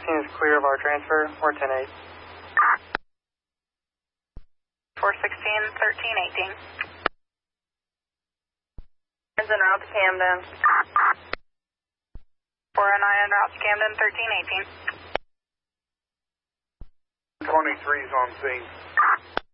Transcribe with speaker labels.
Speaker 1: is clear of our transfer. We're 10-8.
Speaker 2: 416, 1318. Is en route to Camden. 409 en route to Camden, 1318.
Speaker 3: 23 is on scene.